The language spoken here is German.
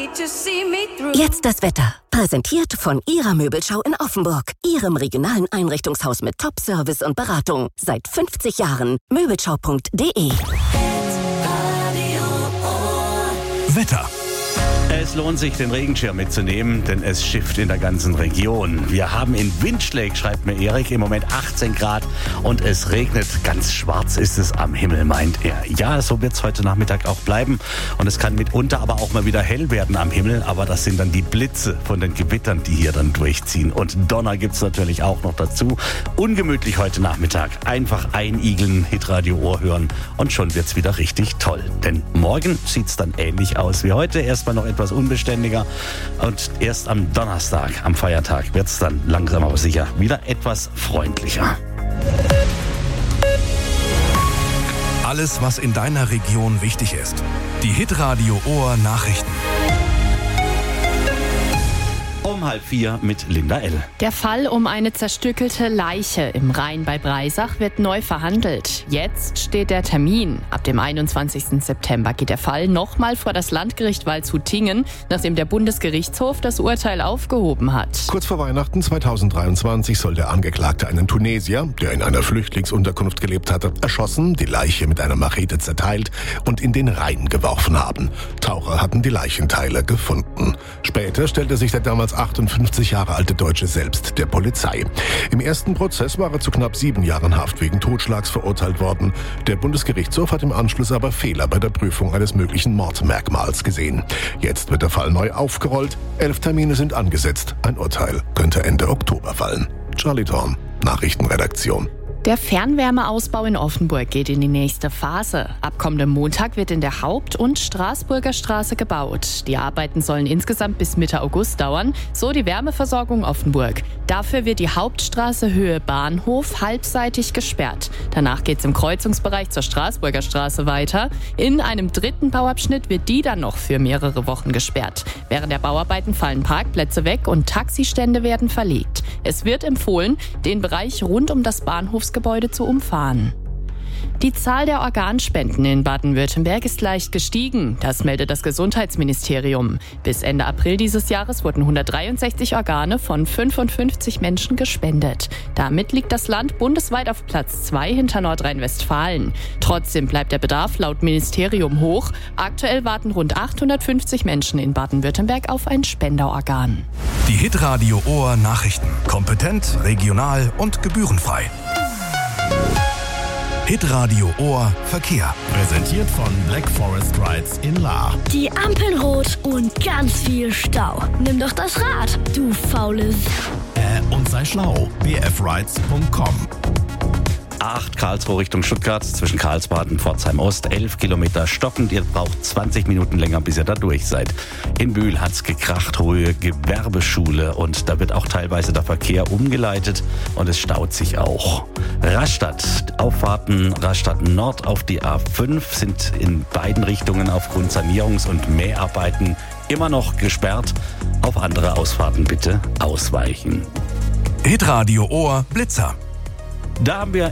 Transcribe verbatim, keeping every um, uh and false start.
Jetzt das Wetter. Präsentiert von Ihrer Möbelschau in Offenburg. Ihrem regionalen Einrichtungshaus mit Top-Service und Beratung. Seit fünfzig Jahren. Möbelschau punkt de. Wetter. Es lohnt sich, den Regenschirm mitzunehmen, denn es schifft in der ganzen Region. Wir haben in Windschläg, schreibt mir Erik, im Moment achtzehn Grad und es regnet. Ganz schwarz ist es am Himmel, meint er. Ja, so wird es heute Nachmittag auch bleiben und es kann mitunter aber auch mal wieder hell werden am Himmel, aber das sind dann die Blitze von den Gewittern, die hier dann durchziehen. Und Donner gibt es natürlich auch noch dazu. Ungemütlich heute Nachmittag. Einfach einigeln, Hitradio Ohr hören und schon wird es wieder richtig toll. Denn morgen sieht es dann ähnlich aus wie heute. Erstmal noch etwas unbeständiger und erst am Donnerstag, am Feiertag, wird es dann langsam aber sicher wieder etwas freundlicher. Alles, was in deiner Region wichtig ist. Die Hitradio Ohr Nachrichten. Um halb vier mit Linda L. Der Fall um eine zerstückelte Leiche im Rhein bei Breisach wird neu verhandelt. Jetzt steht der Termin. Ab dem einundzwanzigsten September geht der Fall nochmal vor das Landgericht Waldshut-Tiengen, nachdem der Bundesgerichtshof das Urteil aufgehoben hat. Kurz vor Weihnachten zweitausenddreiundzwanzig soll der Angeklagte einen Tunesier, der in einer Flüchtlingsunterkunft gelebt hatte, erschossen, die Leiche mit einer Machete zerteilt und in den Rhein geworfen haben. Taucher hatten die Leichenteile gefunden. Später stellte sich der damals achtundfünfzig Jahre alte Deutsche selbst der Polizei. Im ersten Prozess war er zu knapp sieben Jahren Haft wegen Totschlags verurteilt worden. Der Bundesgerichtshof hat im Anschluss aber Fehler bei der Prüfung eines möglichen Mordmerkmals gesehen. Jetzt wird der Fall neu aufgerollt. Elf Termine sind angesetzt. Ein Urteil könnte Ende Oktober fallen. Charlie Thorn, Nachrichtenredaktion. Der Fernwärmeausbau in Offenburg geht in die nächste Phase. Ab kommendem Montag wird in der Haupt- und Straßburger Straße gebaut. Die Arbeiten sollen insgesamt bis Mitte August dauern, so die Wärmeversorgung Offenburg. Dafür wird die Hauptstraße Höhe Bahnhof halbseitig gesperrt. Danach geht es im Kreuzungsbereich zur Straßburger Straße weiter. In einem dritten Bauabschnitt wird die dann noch für mehrere Wochen gesperrt. Während der Bauarbeiten fallen Parkplätze weg und Taxistände werden verlegt. Es wird empfohlen, den Bereich rund um das Bahnhofsgebäude zu umfahren. Die Zahl der Organspenden in Baden-Württemberg ist leicht gestiegen. Das meldet das Gesundheitsministerium. Bis Ende April dieses Jahres wurden hundertdreiundsechzig Organe von fünfundfünfzig Menschen gespendet. Damit liegt das Land bundesweit auf Platz zwei hinter Nordrhein-Westfalen. Trotzdem bleibt der Bedarf laut Ministerium hoch. Aktuell warten rund achthundertfünfzig Menschen in Baden-Württemberg auf ein Spenderorgan. Die Hitradio Ohr Nachrichten. Kompetent, regional und gebührenfrei. Hitradio Ohr Verkehr. Präsentiert von Black Forest Rides in Lahr. Die Ampeln rot und ganz viel Stau. Nimm doch das Rad, du faule S- Äh, und sei schlau. b f rides punkt com. A acht Karlsruhe Richtung Stuttgart, zwischen Karlsbad und Pforzheim Ost, elf Kilometer stockend. Ihr braucht zwanzig Minuten länger, bis ihr da durch seid. In Bühl hat's gekracht, hohe Gewerbeschule und da wird auch teilweise der Verkehr umgeleitet und es staut sich auch. Rastatt, Auffahrten Rastatt Nord auf die A fünf sind in beiden Richtungen aufgrund Sanierungs- und Mäharbeiten immer noch gesperrt. Auf andere Ausfahrten bitte ausweichen. Hitradio Ohr Blitzer. Da haben wir